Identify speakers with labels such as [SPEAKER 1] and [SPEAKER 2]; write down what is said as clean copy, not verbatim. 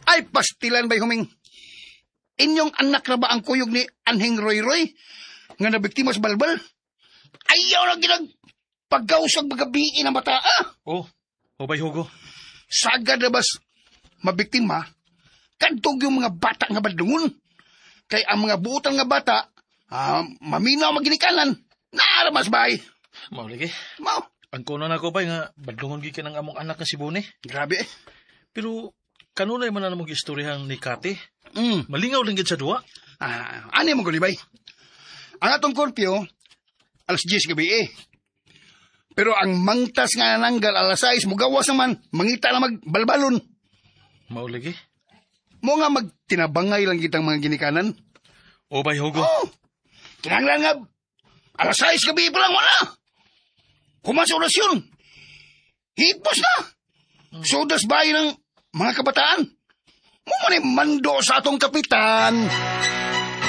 [SPEAKER 1] Ay, pastilan ba'y huming? Inyong anak na ba ang kuyog ni Anheng Roy Roy? Nga nabiktima sa balbal? Ayaw na ginag paggausag magabiin ang bata,
[SPEAKER 2] Oh, bay Hugo.
[SPEAKER 1] Sagad na bas mabiktima, kadtog yung mga bata nga badungon. Kay ang mga buotang nga bata, maminaw maginikanan. Naaramas bay.
[SPEAKER 2] Mao lagi.
[SPEAKER 1] Mao.
[SPEAKER 2] Ang kuno na ko bay nga badlungon gikan ang among anak nga si Bone.
[SPEAKER 1] Grabe.
[SPEAKER 2] Pero kanunay man na namong istoryahan ni Kati.
[SPEAKER 1] Mm.
[SPEAKER 2] Malingaw lang gid sa duwa.
[SPEAKER 1] Ano mo gulibay? Ang atong korpyo, alas 10 gabi Pero ang mangtas nga nanggal alas 6, mugawas naman, mangita na magbalbalon.
[SPEAKER 2] Mao lagi.
[SPEAKER 1] Mo nga magtinabangay lang kitang mga ginikanan.
[SPEAKER 2] O bay Hugo.
[SPEAKER 1] Oh, kinanglan nga, alas 6 gabi pa lang wala. Kumas orasyon. Hipos na. Sodas bahay ng mga kabataan. Mo man mando sa atong kapitan.